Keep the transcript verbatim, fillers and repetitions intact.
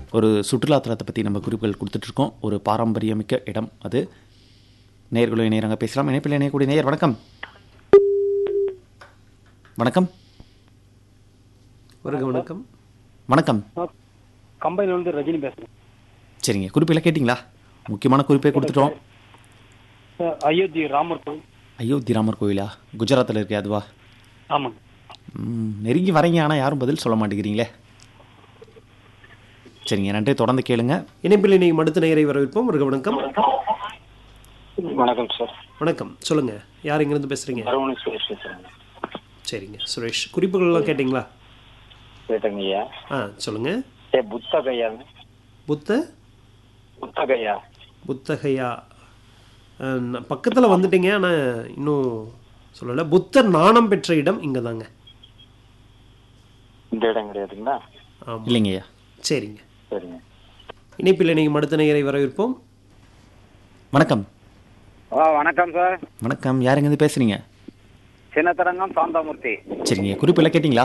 ஒரு சுற்றுலாத்தலத்தை பற்றி நம்ம குறிப்புகள் கொடுத்துட்ருக்கோம். ஒரு பாரம்பரியமிக்க இடம் அது. நேயர்களுடைய நேரங்க பேசலாம். இணைப்பில் இணையக்கூடிய நேயர் வணக்கம். வணக்கம் வருக வணக்கம். வணக்கம். கம்பையிலிருந்து ரஜினி பேசுகிறேன். சரிங்க, குறிப்பெல்லாம் கேட்டிங்களா? முக்கியமான குறிப்பே கொடுத்துட்டோம். அயோத்தி ராமர் கோயில். அயோத்தி ராமர் கோயிலா? குஜராத்தில் இருக்கே அதுவா? ஆமாங்க. ம், நெருங்கி வரீங்க, ஆனால் யாரும் பதில் சொல்ல மாட்டேங்கிறீங்களே. சரிங்க, நன்றி. தொடர்ந்து கேளுங்க. இணைப்பில் இணையும் அடுத்த நேயரை வரவேற்போம். வருக வணக்கம். வணக்கம் சார். வணக்கம், சொல்லுங்க. யார் இங்கிருந்து பேசுறீங்க? அரவணை சுரேஷ் பேசுகிறேன். சரிங்க சுரேஷ், குறிப்புகள்லாம் கேட்டிங்களா? கேட்டங்கய்யா. ஆ சொல்லுங்க. ஏ புத்தகையா? புத்த புத்தகையா புத்தகையா பக்கத்தில் வந்துட்டீங்க, ஆனால் இன்னும் சொல்லலை. புத்தர் நாணம் பெற்ற இடம் இங்கே தாங்க. இந்த இடம் கிடையாதுங்களா? ஆமாம். இல்லைங்கய்யா. சரிங்க. சரிங்க. இணைப்பில் இணையும் அடுத்த நேயரை வரவேற்போம். வணக்கம். ஆ வணக்கம் சார். வணக்கம், யார் எங்கேருந்து பேசுகிறீங்க? சின்னத்தரங்கம் சாந்தாமூர்த்தி. சரிங்க, குறிப்பெல்லாம் கேட்டிங்களா?